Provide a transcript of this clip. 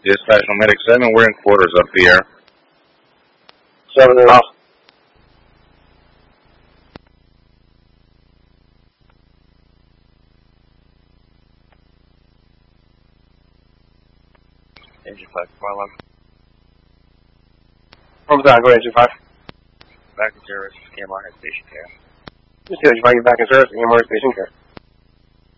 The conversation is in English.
Dispatch on Medic 7, we're in quarters up here. 7 and off. Engine 5, file Over there, go ahead, Engine 5. back in service, EMR has station care. Just get back in service, EMR station care.